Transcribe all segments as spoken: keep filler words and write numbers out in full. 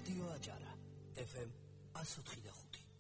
რადიო აჭარა ეფ ემ one oh three point five.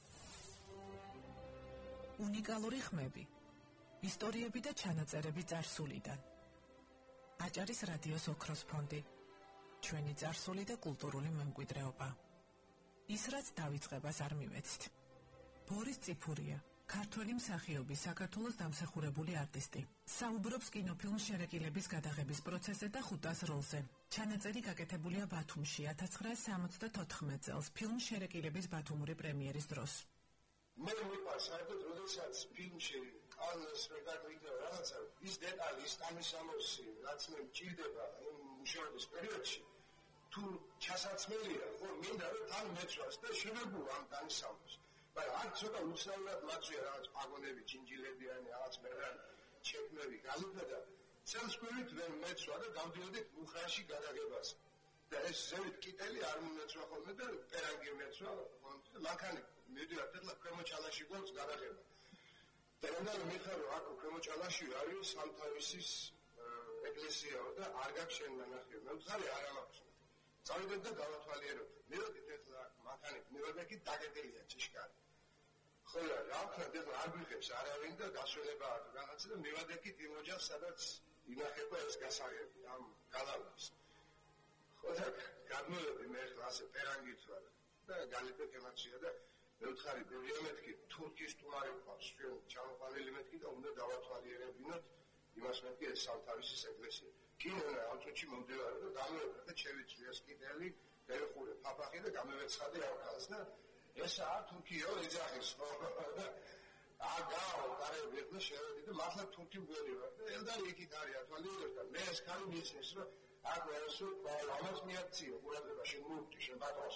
უნიკალური ხმები, ისტორიები და ჩანაწერები წარსულიდან. აჭარის რადიოს ოქროს ფონდი, ჩვენი წარსული და კულტურული მემკვიდრეობა. ის რაც დავიწყებას არ მივეცით. ბორის წიფურია, ქართველი მსახიობი, საქართველოს დამსახურებული არტისტი. საუბრობს კინოფილმ შერეკილების გადაღების პროცესზე და ხუთას როლზე. ჩანაწერი გაკეთებულია ბათუმში one thousand nine hundred seventy-four წელს ფილმ შერეკილების ბათუმური პრემიერის დროს. მე მიყვარს საერთოდ როდესაც ფილმში კანეს რეგატრიდა რაღაცა ის დეტალი ის ამისამოსი რაც მე მჭირდება იმ მუშაობის პერიოდში თუ ჩასაცმელია ხო მინდა რომ თან მეცვას და შევებულ ამ განსამოს მაგრამ არ ცოტა უსწავლად მაწვია რაღაც პაგონები ჩინჯილები ან რაღაც მერან ჩეკნები გალუდა და ცელსკვირით ვერ მეცვა და გავდიოდი მუხრაში გადაღებას და ეს ზევით კიტელი არ მომეცვა ხოლმე და პერანგი მეცვა ლაკანი მედიათ და ქვემოჩალაში გვაქვს გადაღება და რადგან მიხარო აქ ქვემოჩალაში არის სამთავისის ეკლესია და არ გაქვს შენ ნახევარი მე ვთქარი არ ამაქვს წავიდეთ და გავათვალიეროთ მივედით ეხლა მანქანით მივედით დაგეგელია ჭიშკარი ხო რა ვქნა და არ ვიღებს არავინ და გასვლება აქვს რაღაცა და მივედით იმ ოჯახს სადაც ინახება ეს გასაღები ამ გალავანს ხო და გადმოვედი მე ეხლა ასე პერანგით ვარ და გალიფეთ ემოცია და მე ვთქარი ბევრია მეთქი თურქის სტუმარი ყავს ჩვენ ჩამოყალილი მეთქი და უნდა დავათვალიერებინოთ იმას მეთქი ეს სამთავისის ეკლესია კინოა ამ წუთში მომდევარ და გამოვედა და შევიცვლი ეს კიდელი ერხურე ფაფახი და გამოვეცხადე ავკალს და ესაა თურქიო ეძახის ხო აგაო კარები და შევედი და მართლა თურქი მგველი ვარ და ელდარი იქით არის ათვალიერებდა მე ეს ხარი მისნის რომ აქ ვერასო ამას მიაქციო ყურადღებაში მოვჭი შენ ბატონს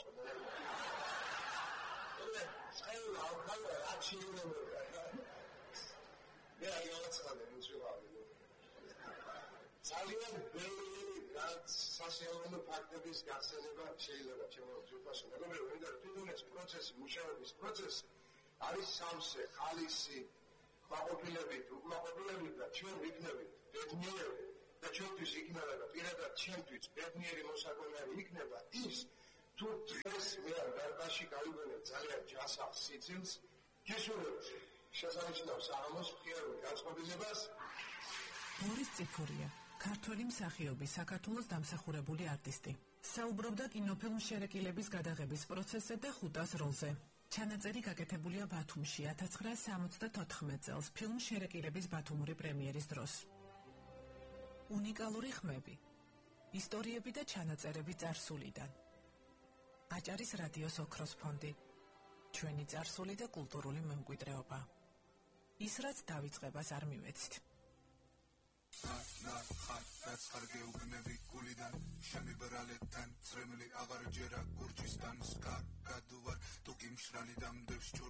და საერთოდ არ ხარ აქციურობა მე არ გავაცხადე მუსიკალურად ძალიან ბევრი რაც სასიამოვნო ფაქტების გახსენება შეიძლება შემოგვიყვანოს მაგრამ მე ვინდა თვითონ ეს პროცესი მუშაობის პროცესი არის სამსე ხალისი ყოფილებით უკმაყოფილებით და ჩვენ ვიქნებით ბედნიერები და ჩვენთვის იქნება და პირადად ჩვენთვის ბედნიერი მოსაგვენარი იქნება ის თუ დღეს მე არ გარდაში გავიგონებ ძალიან ჯასახ სიცილს გისურვებთ შესანიშნავ საღამოს მხიარული განწყობილებას ბორის წიფურია ქართველი მსახიობი, საქართველოს დამსახურებული არტისტი. საუბრობდა კინოფილმ შერეკილების გადაღების პროცესზე და ხუთას როლზე. ჩანაწერი გაკეთებულია ბათუმში one thousand nine hundred seventy-four წელს ფილმ შერეკილების ბათუმური პრემიერის დროს. უნიკალური ხმები, ისტორიები და ჩანაწერები წარსულიდან. აჭარის რადიოს ოქროს ფონდი, ჩვენი წარსული და კულტურული მემკვიდრეობა. ის რაც დავიწყებას არ მივეცით. na khat that's har geugnevi kulidan shemibraletan tsremli agar jera gurjistan ska gaduvar tu kimshrali damdev shur